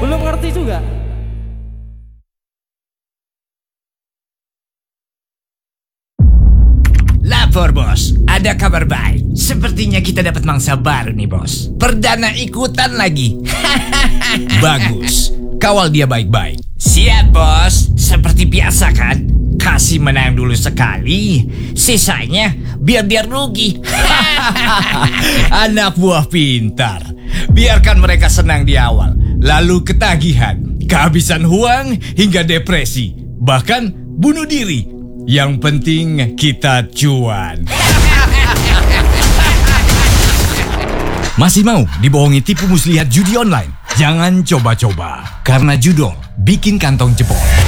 Belum ngerti juga. Lapor bos, ada kabar baik. Sepertinya kita dapat mangsa baru nih bos. Perdana ikutan lagi. Bagus, kawal dia baik-baik. Siap bos, seperti biasa kan. Kasih menang dulu sekali, sisanya biar dia rugi. Anak buah pintar. Biarkan mereka senang di awal, lalu ketagihan, kehabisan uang hingga depresi, bahkan bunuh diri. Yang penting kita cuan. Masih mau dibohongi tipu muslihat judi online? Jangan coba-coba, karena judol bikin kantong jebol.